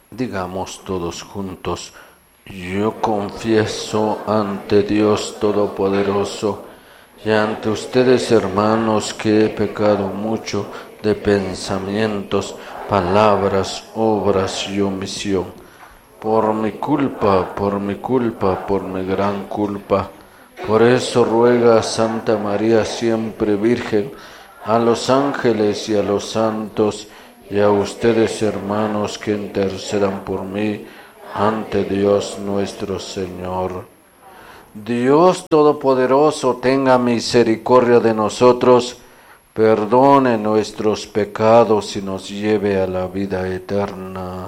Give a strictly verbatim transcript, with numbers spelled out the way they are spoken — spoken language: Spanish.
Digamos todos juntos: yo confieso ante Dios Todopoderoso y ante ustedes, hermanos, que he pecado mucho de pensamientos, palabras, obras y omisión. Por mi culpa, por mi culpa, por mi gran culpa. Por eso ruega a Santa María siempre Virgen, a los ángeles y a los santos, y a ustedes, hermanos, que intercedan por mí ante Dios nuestro Señor. Dios Todopoderoso tenga misericordia de nosotros, perdone nuestros pecados y nos lleve a la vida eterna.